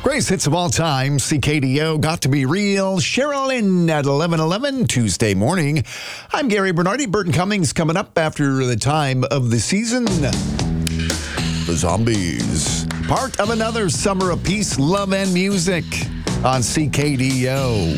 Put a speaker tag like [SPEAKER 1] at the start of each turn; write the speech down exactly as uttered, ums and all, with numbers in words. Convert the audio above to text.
[SPEAKER 1] Greatest hits of all time, C K D O, Got to Be Real, Cheryl in at eleven eleven Tuesday morning. I'm Gary Bernardi. Burton Cummings coming up after the time of the season. The Zombies, part of another summer of peace, love, and music on C K D O.